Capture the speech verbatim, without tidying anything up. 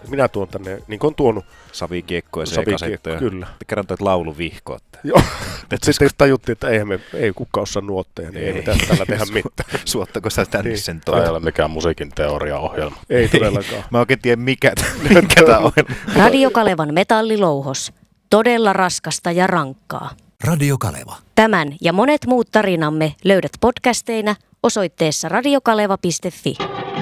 minä tuon tänne, niin kuin on tuonut savikiekkoja ja savikiekko, kasetteja. kyllä. Kerran toit lauluvihkoa. Joo, mutta sitten tajuttiin, että eihän me, ei kukaan osaa nuotteja, niin ei, ei mitään tällä tehdä mitään. Suottako sä tänne Niin. sen Tämä ei toi? ole mikään musiikin teoriaohjelma. Ei todellakaan. Mä oikein tiedä mikä, mikä tämä ohjelma. Radio Kalevan metallilouhos. Todella raskasta ja rankkaa. Radio Kaleva. Tämän ja monet muut tarinamme löydät podcasteina osoitteessa radiokaleva piste fi.